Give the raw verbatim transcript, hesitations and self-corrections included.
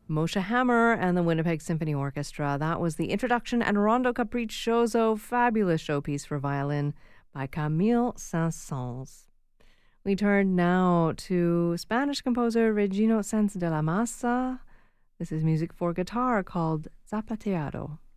Moshe Hammer and the Winnipeg Symphony Orchestra. That was the introduction and Rondo Capriccioso, fabulous showpiece for violin by Camille Saint-Saëns. We turn now to Spanish composer Regino Sáenz de la Maza. This is music for guitar called Zapateado.